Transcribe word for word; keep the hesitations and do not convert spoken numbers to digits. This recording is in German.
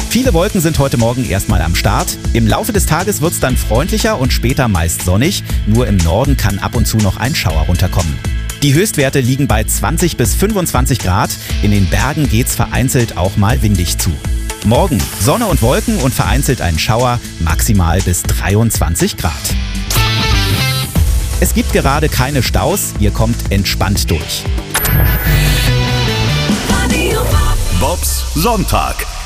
Viele Wolken sind heute Morgen erstmal am Start. Im Laufe des Tages wird es dann freundlicher und später meist sonnig. Nur im Norden kann ab und zu noch ein Schauer runterkommen. Die Höchstwerte liegen bei zwanzig bis fünfundzwanzig Grad. In den Bergen geht's vereinzelt auch mal windig zu. Morgen Sonne und Wolken und vereinzelt ein Schauer, maximal bis dreiundzwanzig Grad. Es gibt gerade keine Staus, ihr kommt entspannt durch. Bobs Sonntag.